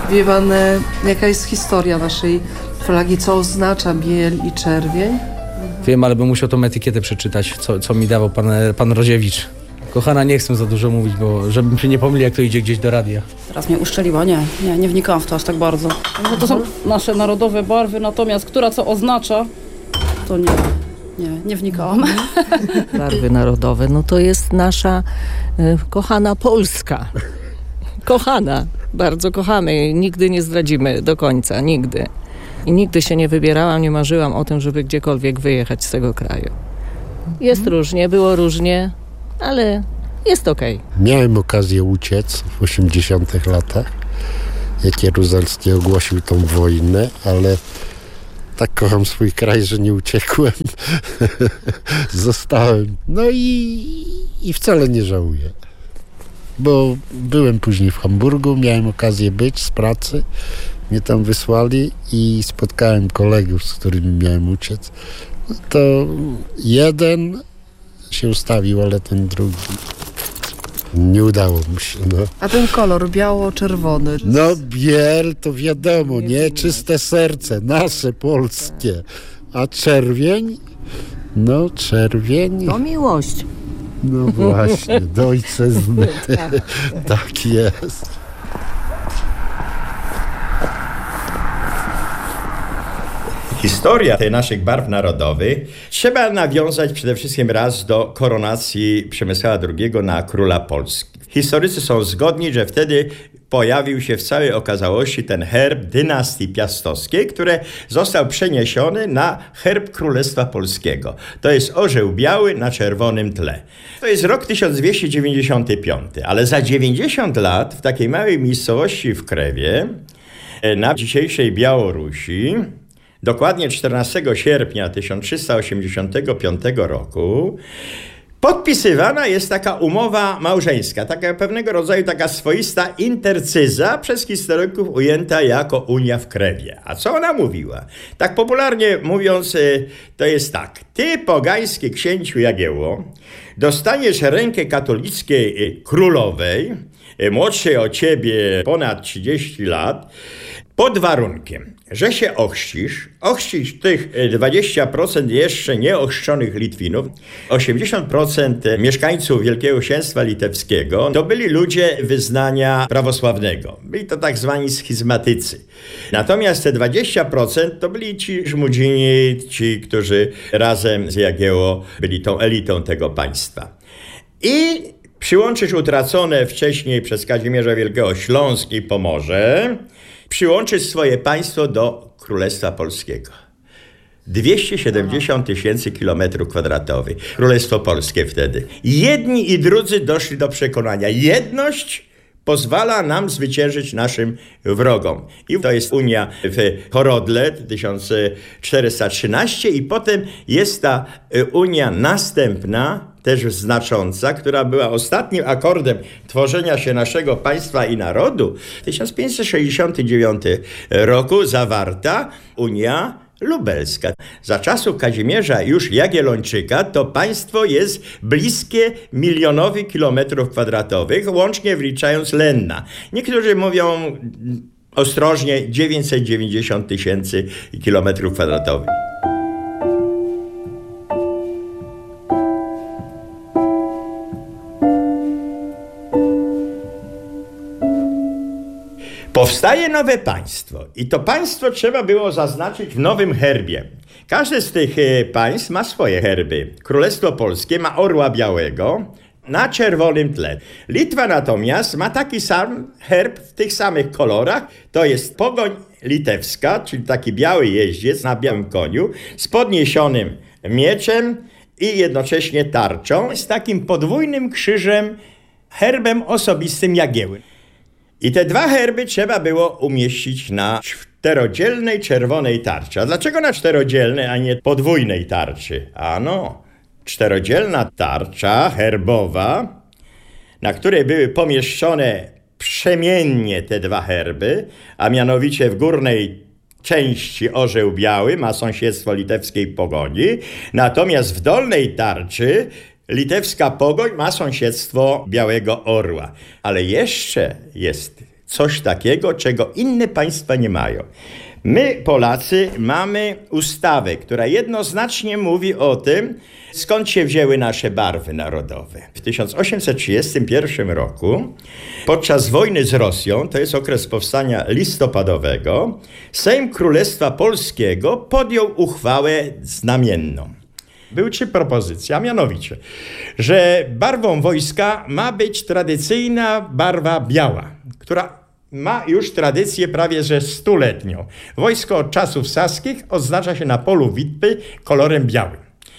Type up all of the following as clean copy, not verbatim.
Wie pan, jaka jest historia naszej flagi, co oznacza biel i czerwień? Wiem, ale bym musiał tą etykietę przeczytać, co mi dawał pan Roziewicz. Kochana, nie chcę za dużo mówić, bo żebym się nie pomylił, jak to idzie gdzieś do radia. Teraz mnie uszczeliła, nie wnikałam w to aż tak bardzo. No to są nasze narodowe barwy, natomiast która co oznacza, to nie wnikałam. Barwy narodowe, no to jest nasza kochana Polska. Kochana, bardzo kochamy. Nigdy nie zdradzimy do końca, nigdy. I nigdy się nie wybierałam, nie marzyłam o tym, żeby gdziekolwiek wyjechać z tego kraju. Jest różnie, było różnie, ale jest okej. Miałem okazję uciec w 80 latach, jak Jaruzelski ogłosił tą wojnę, ale tak kocham swój kraj, że nie uciekłem. Zostałem. No i wcale nie żałuję. Bo byłem później w Hamburgu, miałem okazję być z pracy. Mnie tam wysłali i spotkałem kolegów, z którymi miałem uciec. No to jeden się ustawił, ale ten drugi nie udało mu się. No. A ten kolor biało-czerwony? No biel to wiadomo, nie? Czyste serce, nasze polskie. A czerwień? No czerwień. To miłość. No właśnie, do ojczyzny. Tak jest. Historia tych naszych barw narodowych trzeba nawiązać przede wszystkim raz do koronacji Przemysława II na króla Polski. Historycy są zgodni, że wtedy pojawił się w całej okazałości ten herb dynastii piastowskiej, który został przeniesiony na herb Królestwa Polskiego. To jest orzeł biały na czerwonym tle. To jest rok 1295, ale za 90 lat w takiej małej miejscowości w Krewie, na dzisiejszej Białorusi, dokładnie 14 sierpnia 1385 roku, podpisywana jest taka umowa małżeńska, taka pewnego rodzaju taka swoista intercyza, przez historyków ujęta jako Unia w Krewie. A co ona mówiła? Tak popularnie mówiąc, to jest tak. Ty, pogański księciu Jagiełło, dostaniesz rękę katolickiej królowej, młodszej od ciebie ponad 30 lat, pod warunkiem, że się ochrzcisz tych 20% jeszcze nieochrzczonych Litwinów, 80% mieszkańców Wielkiego Księstwa Litewskiego to byli ludzie wyznania prawosławnego. Byli to tak zwani schizmatycy. Natomiast te 20% to byli ci żmudzini, ci, którzy razem z Jagiełło byli tą elitą tego państwa. I przyłączysz utracone wcześniej przez Kazimierza Wielkiego Śląsk i Pomorze, przyłączyć swoje państwo do Królestwa Polskiego. 270 000 kilometrów kwadratowych. Królestwo Polskie wtedy. Jedni i drudzy doszli do przekonania. Jedność pozwala nam zwyciężyć naszym wrogom. I to jest Unia w Horodle 1413 i potem jest ta Unia następna, też znacząca, która była ostatnim akordem tworzenia się naszego państwa i narodu. W 1569 roku zawarta Unia Lubelska. Za czasów Kazimierza już Jagiellończyka to państwo jest bliskie 1 000 000 kilometrów kwadratowych, łącznie wliczając Lenna. Niektórzy mówią ostrożnie 990 000 kilometrów kwadratowych. Powstaje nowe państwo i to państwo trzeba było zaznaczyć w nowym herbie. Każde z tych państw ma swoje herby. Królestwo Polskie ma orła białego na czerwonym tle. Litwa natomiast ma taki sam herb w tych samych kolorach. To jest pogoń litewska, czyli taki biały jeździec na białym koniu z podniesionym mieczem i jednocześnie tarczą z takim podwójnym krzyżem, herbem osobistym Jagiełły. I te dwa herby trzeba było umieścić na czterodzielnej czerwonej tarczy. A dlaczego na czterodzielnej, a nie podwójnej tarczy? Ano, czterodzielna tarcza herbowa, na której były pomieszczone przemiennie te dwa herby, a mianowicie w górnej części orzeł biały ma sąsiedztwo litewskiej pogoni, natomiast w dolnej tarczy litewska pogoń ma sąsiedztwo Białego Orła. Ale jeszcze jest coś takiego, czego inne państwa nie mają. My, Polacy, mamy ustawę, która jednoznacznie mówi o tym, skąd się wzięły nasze barwy narodowe. W 1831 roku, podczas wojny z Rosją, to jest okres powstania listopadowego, Sejm Królestwa Polskiego podjął uchwałę znamienną. Były 3 propozycje, a mianowicie, że barwą wojska ma być tradycyjna barwa biała, która ma już tradycję prawie że 100-letnią. Wojsko od czasów saskich oznacza się na polu bitwy kolorem białym.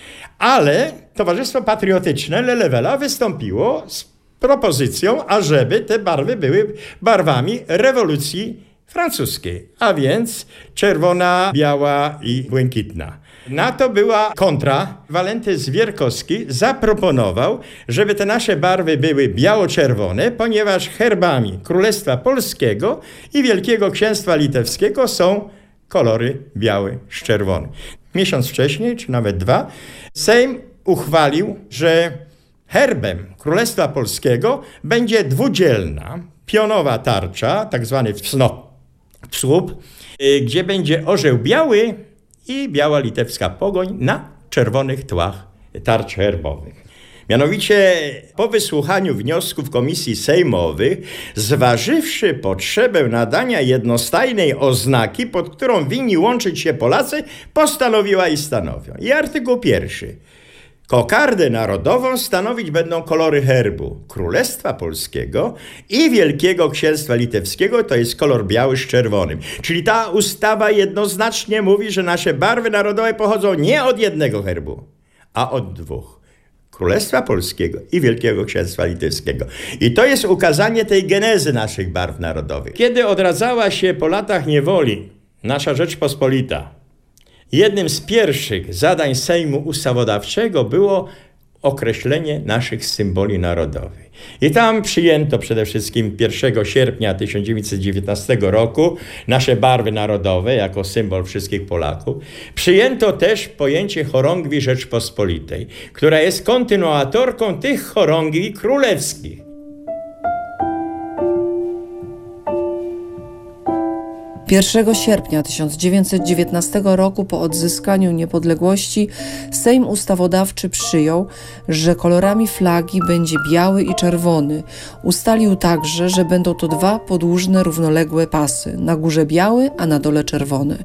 Ale Towarzystwo Patriotyczne Lelewela wystąpiło z propozycją, ażeby te barwy były barwami rewolucji francuskiej, a więc czerwona, biała i błękitna. Na to była kontra. Walenty Zwierkowski zaproponował, żeby te nasze barwy były biało-czerwone, ponieważ herbami Królestwa Polskiego i Wielkiego Księstwa Litewskiego są kolory biały z czerwonym. Miesiąc wcześniej, czy nawet 2, Sejm uchwalił, że herbem Królestwa Polskiego będzie dwudzielna, pionowa tarcza, tak zwany słup, gdzie będzie orzeł biały i biała litewska pogoń na czerwonych tłach tarcz herbowych. Mianowicie po wysłuchaniu wniosków komisji sejmowych, zważywszy potrzebę nadania jednostajnej oznaki, pod którą winni łączyć się Polacy, postanowiła i stanowią. I artykuł 1. Kokardę narodową stanowić będą kolory herbu Królestwa Polskiego i Wielkiego Księstwa Litewskiego, to jest kolor biały z czerwonym. Czyli ta ustawa jednoznacznie mówi, że nasze barwy narodowe pochodzą nie od jednego herbu, a od 2. Królestwa Polskiego i Wielkiego Księstwa Litewskiego. I to jest ukazanie tej genezy naszych barw narodowych. Kiedy odradzała się po latach niewoli nasza Rzeczpospolita, jednym z pierwszych zadań Sejmu Ustawodawczego było określenie naszych symboli narodowych. I tam przyjęto przede wszystkim 1 sierpnia 1919 roku nasze barwy narodowe jako symbol wszystkich Polaków. Przyjęto też pojęcie chorągwi Rzeczpospolitej, która jest kontynuatorką tych chorągwi królewskich. 1 sierpnia 1919 roku po odzyskaniu niepodległości Sejm Ustawodawczy przyjął, że kolorami flagi będzie biały i czerwony. Ustalił także, że będą to 2 podłużne, równoległe pasy, na górze biały, a na dole czerwony.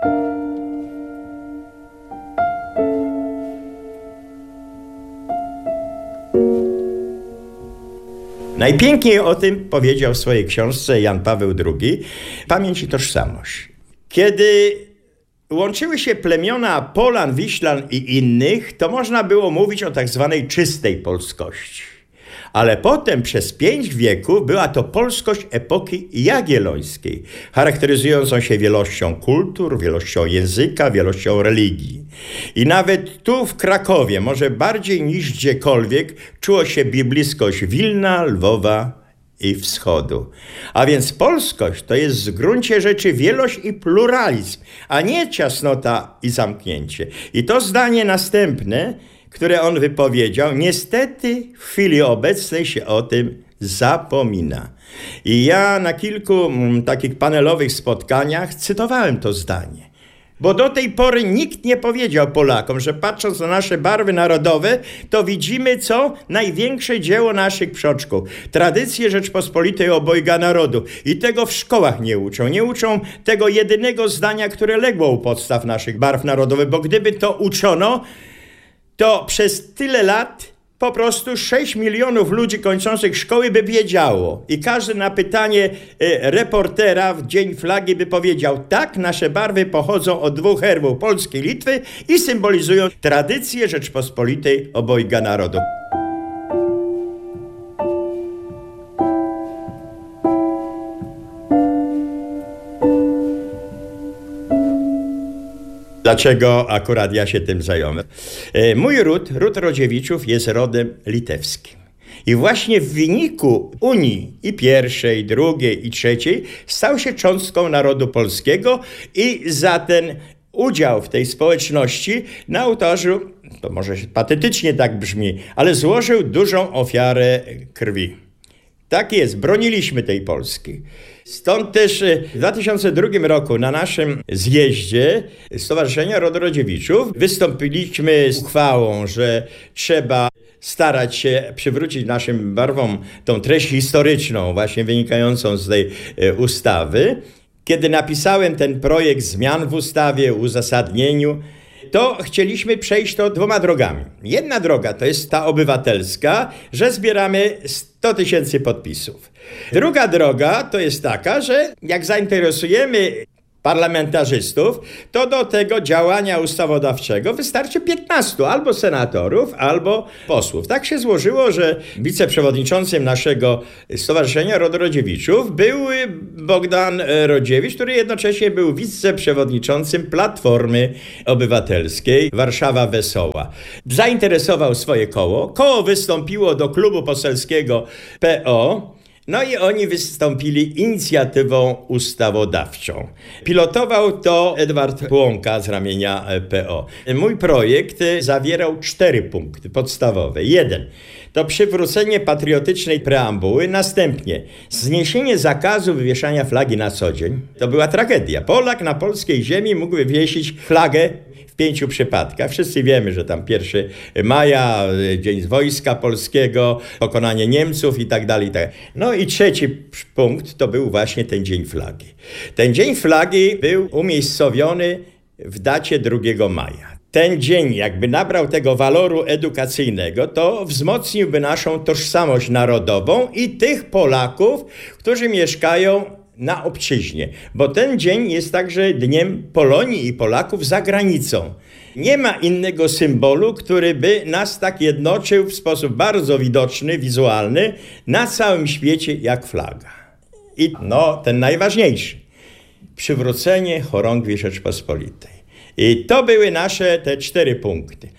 Najpiękniej o tym powiedział w swojej książce Jan Paweł II, Pamięć i tożsamość. Kiedy łączyły się plemiona Polan, Wiślan i innych, to można było mówić o tak zwanej czystej polskości. Ale potem przez 5 wieków była to polskość epoki jagiellońskiej, charakteryzującą się wielością kultur, wielością języka, wielością religii. I nawet tu w Krakowie, może bardziej niż gdziekolwiek, czuło się bliskość Wilna, Lwowa i Wschodu. A więc polskość to jest w gruncie rzeczy wielość i pluralizm, a nie ciasnota i zamknięcie. I to zdanie następne, które on wypowiedział, niestety w chwili obecnej się o tym zapomina. I ja na kilku takich panelowych spotkaniach cytowałem to zdanie. Bo do tej pory nikt nie powiedział Polakom, że patrząc na nasze barwy narodowe, to widzimy co? Największe dzieło naszych przodków. Tradycje Rzeczpospolitej obojga narodu. I tego w szkołach nie uczą. Nie uczą tego jedynego zdania, które legło u podstaw naszych barw narodowych, bo gdyby to uczono, to przez tyle lat po prostu 6 milionów ludzi kończących szkoły by wiedziało. I każdy na pytanie reportera w Dzień Flagi by powiedział: tak, nasze barwy pochodzą od 2 herbów Polski i Litwy i symbolizują tradycję Rzeczpospolitej obojga narodu. Dlaczego akurat ja się tym zająłem? Mój ród Rodziewiczów, jest rodem litewskim. I właśnie w wyniku Unii i pierwszej, drugiej i trzeciej stał się cząstką narodu polskiego i za ten udział w tej społeczności na ołtarzu, to może patetycznie tak brzmi, ale złożył dużą ofiarę krwi. Tak jest, broniliśmy tej Polski. Stąd też w 2002 roku na naszym zjeździe Stowarzyszenia Rodorodziewiczów wystąpiliśmy z uchwałą, że trzeba starać się przywrócić naszym barwom tą treść historyczną, właśnie wynikającą z tej ustawy. Kiedy napisałem ten projekt zmian w ustawie, uzasadnieniu, to chcieliśmy przejść to 2 drogami. Jedna droga to jest ta obywatelska, że zbieramy 100 000 podpisów. Druga droga to jest taka, że jak zainteresujemy parlamentarzystów, to do tego działania ustawodawczego wystarczy 15 albo senatorów, albo posłów. Tak się złożyło, że wiceprzewodniczącym naszego Stowarzyszenia Rodorodziewiczów był Bogdan Rodziewicz, który jednocześnie był wiceprzewodniczącym Platformy Obywatelskiej Warszawa Wesoła. Zainteresował swoje koło. Koło wystąpiło do klubu poselskiego PO. No i oni wystąpili inicjatywą ustawodawczą. Pilotował to Edward Płonka z ramienia PO. Mój projekt zawierał 4 punkty podstawowe. 1. To przywrócenie patriotycznej preambuły. Następnie zniesienie zakazu wywieszania flagi na co dzień. To była tragedia. Polak na polskiej ziemi mógł wywiesić flagę w 5 przypadkach. Wszyscy wiemy, że tam 1 maja, Dzień Wojska Polskiego, pokonanie Niemców i tak dalej. No i 3 punkt to był właśnie ten Dzień Flagi. Ten Dzień Flagi był umiejscowiony w dacie 2 maja. Ten dzień jakby nabrał tego waloru edukacyjnego, to wzmocniłby naszą tożsamość narodową i tych Polaków, którzy mieszkają na obczyźnie, bo ten dzień jest także Dniem Polonii i Polaków za granicą. Nie ma innego symbolu, który by nas tak jednoczył w sposób bardzo widoczny, wizualny na całym świecie jak flaga. I ten najważniejszy, przywrócenie chorągwi Rzeczpospolitej. I to były nasze te 4 punkty.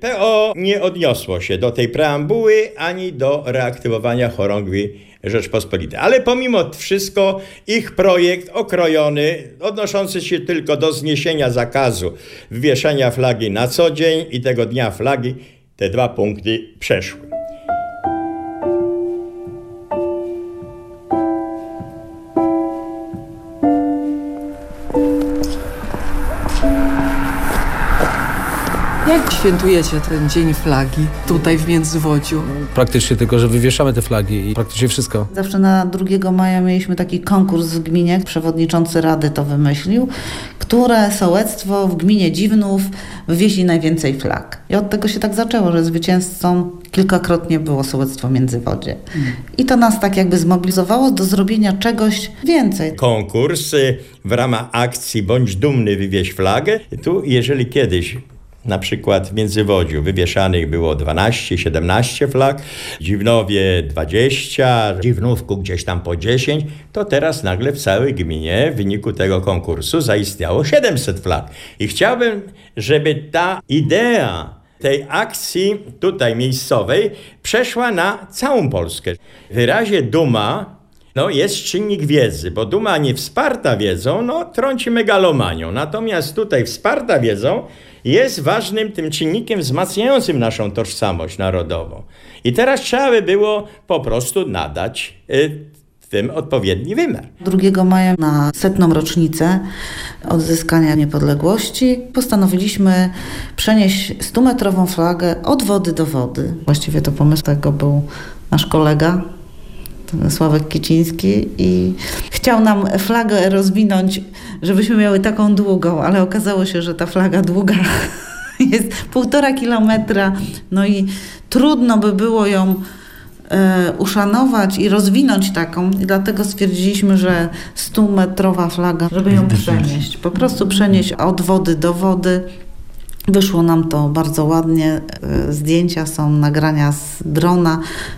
PO nie odniosło się do tej preambuły ani do reaktywowania chorągwi Rzeczpospolitej. Ale pomimo wszystko ich projekt okrojony, odnoszący się tylko do zniesienia zakazu wywieszania flagi na co dzień i tego Dnia Flagi, te 2 punkty przeszły. Jak świętujecie ten Dzień Flagi tutaj w Międzywodziu? Praktycznie tylko, że wywieszamy te flagi i praktycznie wszystko. Zawsze na 2 maja mieliśmy taki konkurs w gminie, przewodniczący rady to wymyślił, które sołectwo w gminie Dziwnów wywieźli najwięcej flag. I od tego się tak zaczęło, że zwycięzcą kilkakrotnie było sołectwo Międzywodzie. I to nas tak jakby zmobilizowało do zrobienia czegoś więcej. Konkurs w ramach akcji Bądź dumny, wywieź flagę. Tu jeżeli kiedyś na przykład w Międzywodziu wywieszanych było 12-17 flag, w Dziwnowie 20, w Dziwnówku gdzieś tam po 10, to teraz nagle w całej gminie w wyniku tego konkursu zaistniało 700 flag. I chciałbym, żeby ta idea tej akcji tutaj miejscowej przeszła na całą Polskę. W wyrazie duma jest czynnik wiedzy, bo duma nie wsparta wiedzą, trąci megalomanią. Natomiast tutaj wsparta wiedzą jest ważnym tym czynnikiem wzmacniającym naszą tożsamość narodową. I teraz trzeba by było po prostu nadać tym odpowiedni wymiar. 2 maja na 100. rocznicę odzyskania niepodległości postanowiliśmy przenieść 100-metrową flagę od wody do wody. Właściwie to pomysł tego był nasz kolega Sławek Kiciński i chciał nam flagę rozwinąć, żebyśmy miały taką długą, ale okazało się, że ta flaga długa jest 1,5 kilometra, i trudno by było ją uszanować i rozwinąć taką i dlatego stwierdziliśmy, że 100-metrowa flaga, żeby ją przenieść, po prostu przenieść od wody do wody. Wyszło nam to bardzo ładnie, zdjęcia są, nagrania z drona.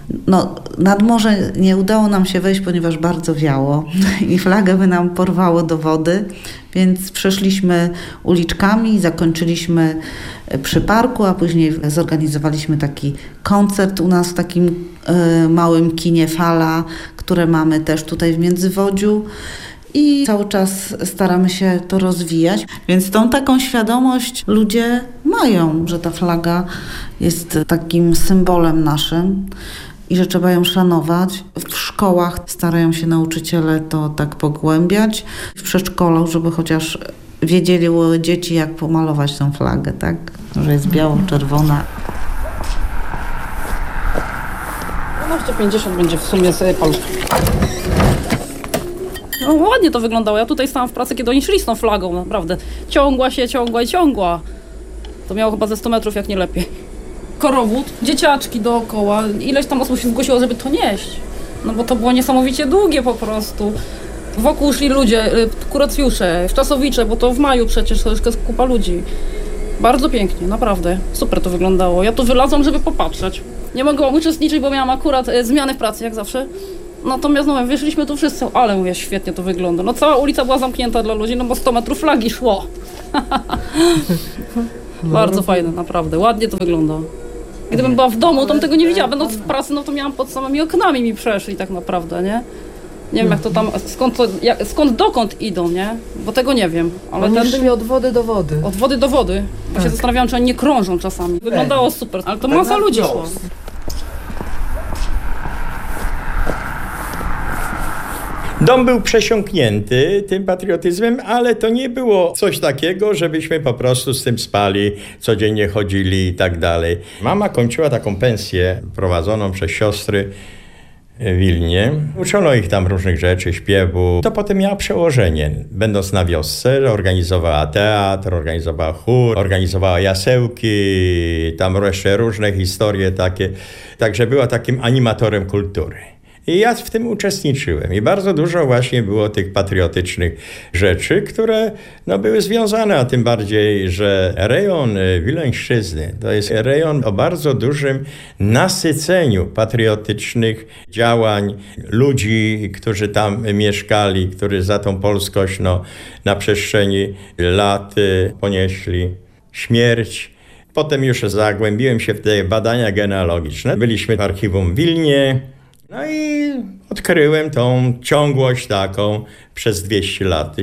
Nad morze nie udało nam się wejść, ponieważ bardzo wiało i flagę by nam porwało do wody, więc przeszliśmy uliczkami, zakończyliśmy przy parku, a później zorganizowaliśmy taki koncert u nas w takim małym kinie Fala, które mamy też tutaj w Międzywodziu. I cały czas staramy się to rozwijać, więc tą taką świadomość ludzie mają, że ta flaga jest takim symbolem naszym. i że trzeba ją szanować. W szkołach starają się nauczyciele to tak pogłębiać. W przedszkolu, żeby chociaż wiedzieli dzieci, jak pomalować tą flagę, tak? Że jest biało-czerwona. 12,50 będzie w sumie sypał. No ładnie to wyglądało. Ja tutaj stałam w pracy, kiedy oni szli z tą flagą, naprawdę. Ciągła się, ciągła. To miało chyba ze 100 metrów, jak nie lepiej. Korowód, dzieciaczki dookoła. Ileś tam osób się zgłosiło, żeby to nieść. No bo to było niesamowicie długie po prostu. Wokół szli ludzie, kuracjusze, wczasowicze, bo to w maju przecież to już jest kupa ludzi. Bardzo pięknie, naprawdę. Super to wyglądało. Ja tu wylazłam, żeby popatrzeć. Nie mogłam uczestniczyć, bo miałam akurat zmianę w pracy, jak zawsze. Natomiast no, wyszliśmy tu wszyscy, ale mówię, świetnie to wygląda. No cała ulica była zamknięta dla ludzi, no bo 100 metrów flagi szło. Bardzo fajne, naprawdę. Ładnie to wygląda. Gdybym była w domu, to bym tego nie widziała. Będąc w pracy, no to miałam pod samymi oknami mi przeszli tak naprawdę, nie? Nie wiem jak to tam, skąd dokąd idą, nie? Bo tego nie wiem. Ale Oni szli od wody do wody. Od wody do wody. Bo się zastanawiałam, czy oni nie krążą czasami. Wyglądało super, ale to masa ludzi szło. Dom był przesiąknięty tym patriotyzmem, ale to nie było coś takiego, żebyśmy po prostu z tym spali, codziennie chodzili i tak dalej. Mama kończyła taką pensję prowadzoną przez siostry w Wilnie. Uczono ich tam różnych rzeczy, śpiewu. To potem miała przełożenie. Będąc na wiosce, organizowała teatr, organizowała chór, organizowała jasełki, tam jeszcze różne historie takie. Także była takim animatorem kultury. I ja w tym uczestniczyłem i bardzo dużo właśnie było tych patriotycznych rzeczy, które były związane, a tym bardziej, że rejon Wileńszczyzny to jest rejon o bardzo dużym nasyceniu patriotycznych działań ludzi, którzy tam mieszkali, którzy za tą polskość na przestrzeni lat ponieśli śmierć. Potem już zagłębiłem się w te badania genealogiczne. Byliśmy w archiwum w Wilnie. No i odkryłem tą ciągłość taką przez 200 lat.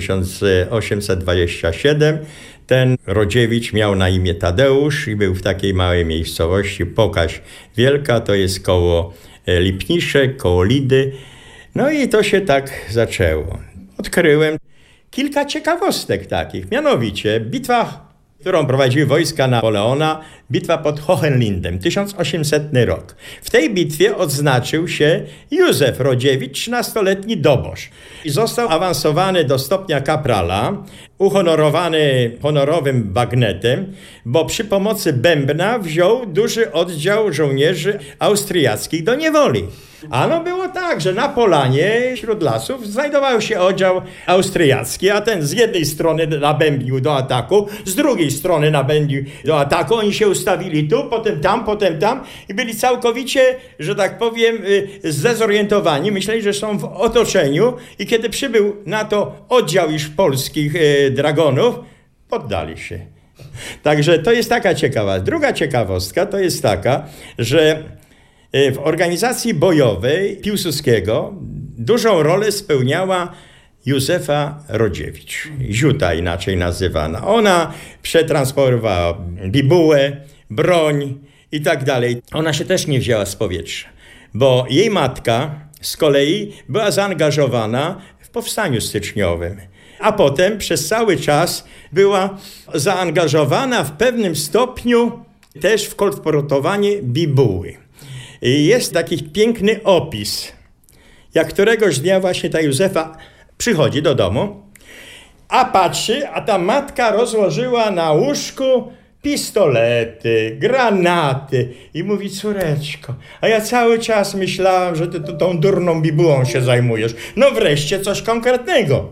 1827 ten Rodziewicz miał na imię Tadeusz i był w takiej małej miejscowości Pokaź Wielka, to jest koło Lipniszek, koło Lidy. No i to się tak zaczęło. Odkryłem kilka ciekawostek takich, mianowicie bitwa, którą prowadziły wojska Napoleona, bitwa pod Hohenlindem, 1800 rok. W tej bitwie odznaczył się Józef Rodziewicz, 13-letni dobosz. I został awansowany do stopnia kaprala, uhonorowany honorowym bagnetem, bo przy pomocy bębna wziął duży oddział żołnierzy austriackich do niewoli. Ano było tak, że na polanie wśród lasów znajdował się oddział austriacki, a ten z jednej strony nabębnił do ataku, z drugiej strony nabębnił do ataku. Oni się ustawili tu, potem tam i byli całkowicie, że tak powiem, zdezorientowani. Myśleli, że są w otoczeniu i kiedy przybył na to oddział już polskich dragonów, poddali się. Także to jest taka ciekawa. Druga ciekawostka to jest taka, że w organizacji bojowej Piłsudskiego dużą rolę spełniała Józefa Rodziewicz, Ziuta inaczej nazywana. Ona przetransportowała bibułę, broń i tak dalej. Ona się też nie wzięła z powietrza, bo jej matka z kolei była zaangażowana w powstaniu styczniowym, a potem przez cały czas była zaangażowana w pewnym stopniu też w kolportowanie bibuły. I jest taki piękny opis, jak któregoś dnia właśnie ta Józefa przychodzi do domu, a patrzy, a ta matka rozłożyła na łóżku pistolety, granaty i mówi: córeczko, a ja cały czas myślałam, że ty tą durną bibułą się zajmujesz. No wreszcie coś konkretnego.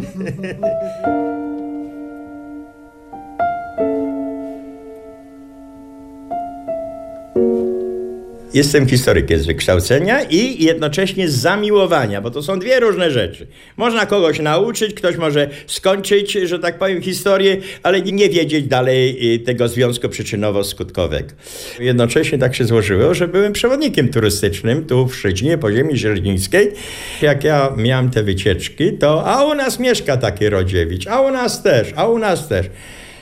Jestem historykiem z wykształcenia i jednocześnie z zamiłowania, bo to są dwie różne rzeczy. Można kogoś nauczyć, ktoś może skończyć, że tak powiem, historię, ale nie wiedzieć dalej tego związku przyczynowo-skutkowego. Jednocześnie tak się złożyło, że byłem przewodnikiem turystycznym tu w Szczecinie, po ziemi źreźnickiej. Jak ja miałem te wycieczki, to a u nas mieszka taki Rodziewicz, a u nas też.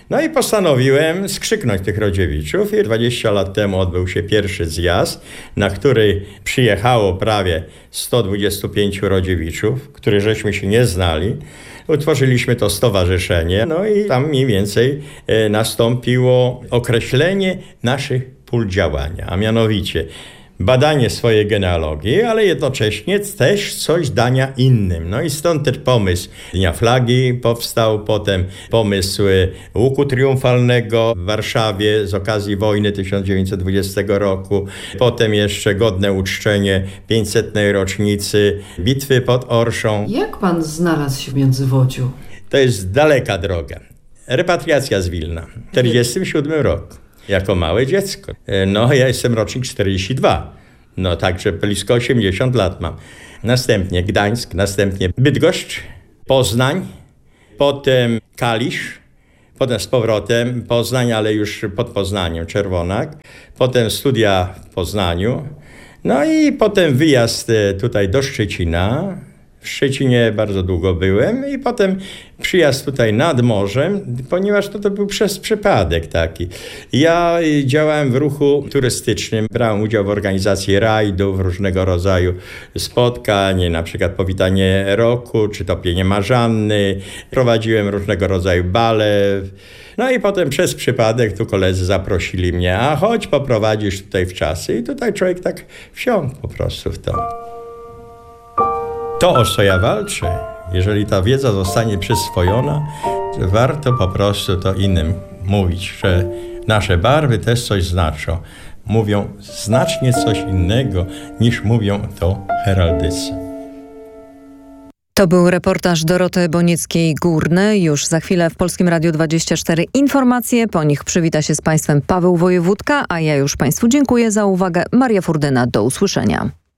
No i postanowiłem skrzyknąć tych Rodziewiczów i 20 lat temu odbył się pierwszy zjazd, na który przyjechało prawie 125 Rodziewiczów, których żeśmy się nie znali. Utworzyliśmy to stowarzyszenie, no i tam mniej więcej nastąpiło określenie naszych pól działania, a mianowicie badanie swojej genealogii, ale jednocześnie też coś dania innym. No i stąd też pomysł Dnia Flagi powstał, potem pomysł łuku triumfalnego w Warszawie z okazji wojny 1920 roku, potem jeszcze godne uczczenie 500. rocznicy bitwy pod Orszą. Jak pan znalazł się w Międzywodziu? To jest daleka droga. Repatriacja z Wilna w 1947 roku. Jako małe dziecko. No, ja jestem rocznik 42. No, także blisko 80 lat mam. Następnie Gdańsk, następnie Bydgoszcz, Poznań, potem Kalisz, potem z powrotem Poznań, ale już pod Poznaniem, Czerwonak, potem studia w Poznaniu, no i potem wyjazd tutaj do Szczecina. W Szczecinie bardzo długo byłem i potem przyjazd tutaj nad morzem, ponieważ to był przez przypadek taki. Ja działałem w ruchu turystycznym, brałem udział w organizacji rajdów, różnego rodzaju spotkań, na przykład powitanie roku, czy topienie marzanny. Prowadziłem różnego rodzaju bale. No i potem przez przypadek tu koledzy zaprosili mnie, a chodź poprowadzisz tutaj w czasy. I tutaj człowiek tak wsiąkł po prostu w to. To, o co ja walczę, jeżeli ta wiedza zostanie przyswojona, warto po prostu to innym mówić, że nasze barwy też coś znaczą. Mówią znacznie coś innego, niż mówią to heraldycy. To był reportaż Doroty Bonieckiej-Górny. Już za chwilę w Polskim Radiu 24 informacje. Po nich przywita się z Państwem Paweł Wojewódka, a ja już Państwu dziękuję za uwagę. Maria Furdyna, do usłyszenia.